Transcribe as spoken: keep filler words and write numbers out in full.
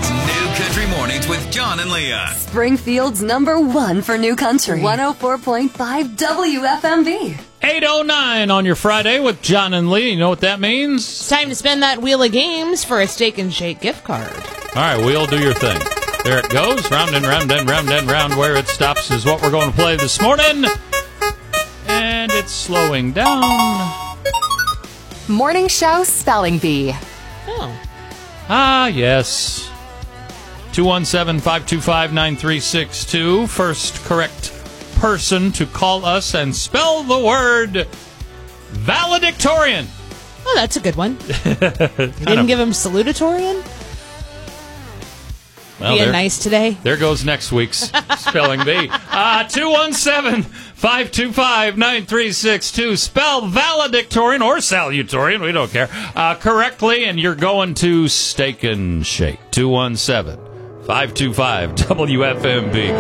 It's New Country Mornings with John and Leah. Springfield's number one for New Country. one oh four point five W F M V. eight oh nine on your Friday with John and Lee. You know what that means? It's time to spin that Wheel of Games for a Steak and Shake gift card. All right, Wheel, do your thing. There it goes. Round and round and round and round. Where it stops is what we're going to play this morning. And it's slowing down. Morning Show Spelling Bee. Oh. Ah, yes. two one seven, five two five, nine three six two. First correct person to call us and spell the word valedictorian. Oh, that's a good one. You didn't of, give him salutatorian? Well, Being there, nice today. There goes next week's spelling bee. Uh, two one seven, five two five, nine three six two. Spell valedictorian or salutatorian, we don't care, uh, correctly, and you're going to Steak and Shake. two one seven, five two five, W F M B.